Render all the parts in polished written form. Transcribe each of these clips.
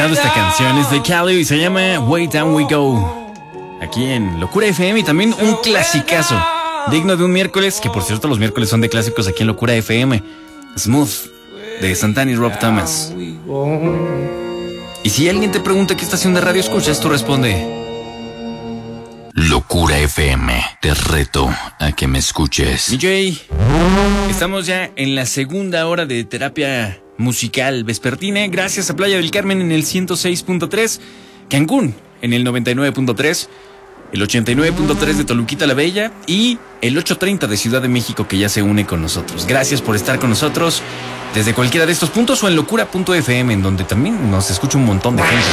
escuchado esta canción, es de Cali y se llama Way Down We Go. Aquí en Locura FM y también un clasicazo, digno de un miércoles, que por cierto los miércoles son de clásicos aquí en Locura FM. Smooth, de Santana y Rob Thomas. Y si alguien te pregunta qué estación de radio escuchas, tú responde: Locura FM, te reto a que me escuches. DJ, estamos ya en la segunda hora de terapia musical vespertina, gracias a Playa del Carmen en el 106.3, Cancún en el 99.3, el 89.3 de Toluquita la Bella y el 830 de Ciudad de México, que ya se une con nosotros. Gracias por estar con nosotros desde cualquiera de estos puntos o en locura.fm, en donde también nos escucha un montón de gente.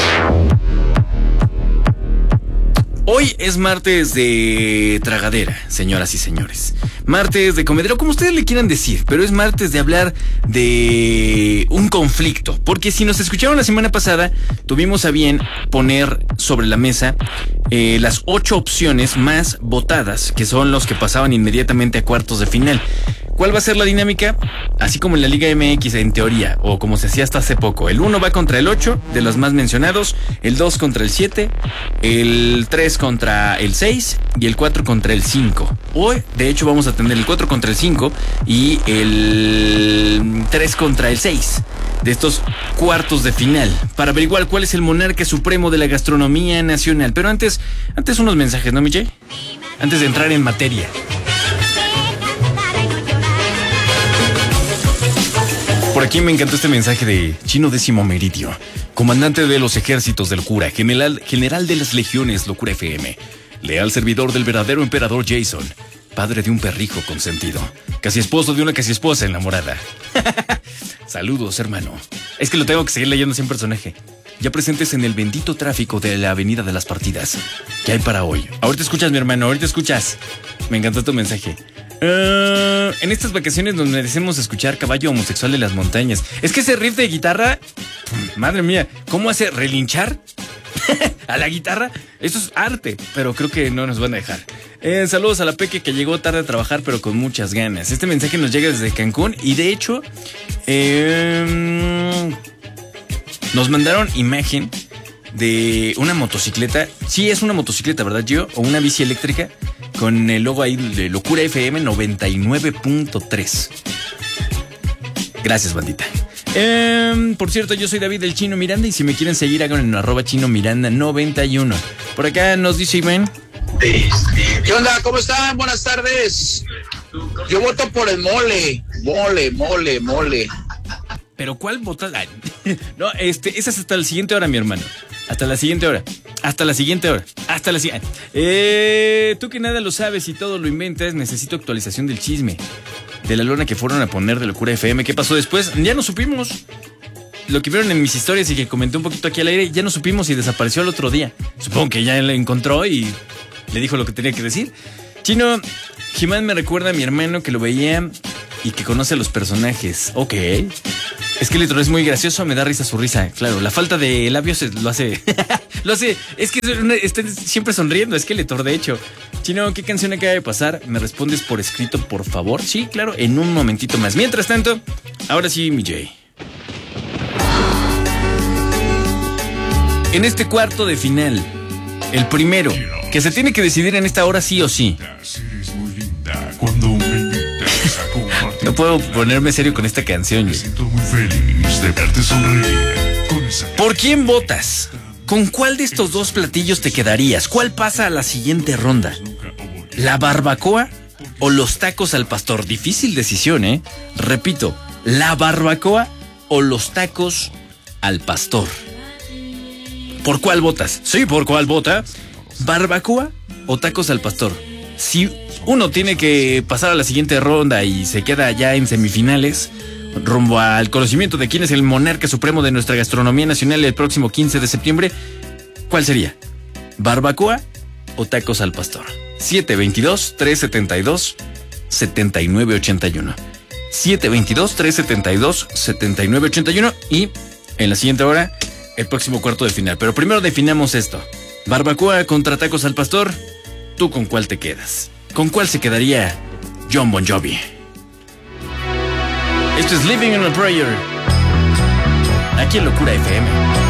Hoy es martes de tragadera, señoras y señores. Martes de comedero, como ustedes le quieran decir, pero es martes de hablar de un conflicto. Porque si nos escucharon la semana pasada, tuvimos a bien poner sobre la mesa las 8 opciones más votadas, que son los que pasaban inmediatamente a cuartos de final. ¿Cuál va a ser la dinámica? Así como en la Liga MX en teoría, o como se hacía hasta hace poco. El 1 va contra el 8, de los más mencionados, el 2 contra el 7, el 3 contra el 6 y el 4 contra el 5. Hoy, de hecho, vamos a tener el 4 contra el 5 y el 3 contra el 6 de estos cuartos de final, para averiguar cuál es el monarca supremo de la gastronomía nacional. Pero antes unos mensajes, ¿no, Miche? Antes de entrar en materia. Por aquí me encantó este mensaje de Chino Décimo Meridio, comandante de los ejércitos del Locura, general de las legiones Locura FM, leal servidor del verdadero emperador Jason, padre de un perrijo consentido, casi esposo de una casi esposa enamorada. Saludos, hermano. Es que lo tengo que seguir leyendo sin personaje. Ya presentes en el bendito tráfico de la Avenida de las Partidas. ¿Qué hay para hoy? Ahorita escuchas, mi hermano, ahorita escuchas. Me encantó tu mensaje. En estas vacaciones nos merecemos escuchar Caballo Homosexual de las Montañas. Es que ese riff de guitarra, madre mía, ¿cómo hace relinchar a la guitarra? Eso es arte, pero creo que no nos van a dejar. Saludos a la Peque, que llegó tarde a trabajar pero con muchas ganas. Este mensaje nos llega desde Cancún y de hecho nos mandaron imagen de una motocicleta. Sí, es una motocicleta, ¿verdad, Gio? O una bici eléctrica con el logo ahí de Locura FM 99.3. Gracias, bandita. Por cierto, yo soy David, el Chino Miranda, y si me quieren seguir, hagan en @ChinoMiranda91. Por acá nos dice Iván. ¿Qué onda? ¿Cómo están? Buenas tardes. Yo voto por el mole. Mole. ¿Pero cuál votas? No, esa es hasta la siguiente hora, mi hermano. Hasta la siguiente hora. Tú que nada lo sabes y todo lo inventas, necesito actualización del chisme de la lona que fueron a poner de Locura FM. ¿Qué pasó después? Ya no supimos. Lo que vieron en mis historias y que comenté un poquito aquí al aire, ya no supimos y desapareció el otro día. Supongo que ya la encontró y le dijo lo que tenía que decir. Chino, Jimán me recuerda a mi hermano que lo veía y que conoce a los personajes. Ok. Es que Letro es muy gracioso, me da risa su risa. Claro, la falta de labios lo hace. Es que está siempre sonriendo, es que Letro, de hecho. Chino, ¿qué canción acaba de pasar? ¿Me respondes por escrito, por favor? Sí, claro, en un momentito más. Mientras tanto, ahora sí, mi Jay. En este cuarto de final, el primero, que se tiene que decidir en esta hora sí o sí. No puedo ponerme serio con esta canción. Me siento muy feliz de verte sonreír. ¿Por quién votas? ¿Con cuál de estos dos platillos te quedarías? ¿Cuál pasa a la siguiente ronda? ¿La barbacoa o los tacos al pastor? Difícil decisión, ¿eh? Repito, ¿la barbacoa o los tacos al pastor? ¿Por cuál votas? Sí, ¿por cuál vota? ¿Barbacoa o tacos al pastor? Si uno tiene que pasar a la siguiente ronda y se queda ya en semifinales, rumbo al conocimiento de quién es el monarca supremo de nuestra gastronomía nacional el próximo 15 de septiembre, ¿cuál sería? ¿Barbacoa o tacos al pastor? 722-372-7981. 722-372-7981. Y en la siguiente hora, el próximo cuarto de final. Pero primero definamos esto. Barbacoa contra tacos al pastor. ¿Tú con cuál te quedas? ¿Con cuál se quedaría Jon Bon Jovi? Esto es Living in a Prayer, aquí en Locura FM.